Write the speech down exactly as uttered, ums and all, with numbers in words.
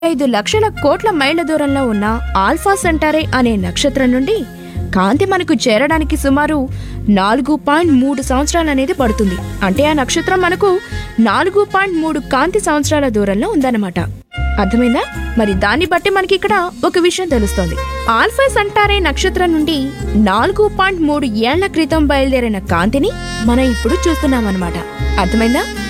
ఐదు లక్షల కోట్ల మైళ్ళ దూరంలో ఉన్న ఆల్ఫా సెంటారే అనే నక్షత్రం నుండి కాంతి మనకు చేరడానికి సుమారు నాలుగు పాయింట్ మూడు సంవత్సరాలు అనేది పడుతుంది. అంటే ఆ నక్షత్రం మనకు నాలుగు పాయింట్ మూడు కాంతి సంవత్సరాల దూరంలో ఉందన్నమాట. అర్థమైందా? మరి దాన్ని బట్టి మనకి ఇక్కడ ఒక విషయం తెలుస్తోంది. ఆల్ఫా సెంటారే నక్షత్రం నుండి నాలుగు పాయింట్ మూడు ఏళ్ల క్రితం బయలుదేరిన కాంతిని మనం ఇప్పుడు చూస్తున్నామన్నమాట. అర్థమైందా?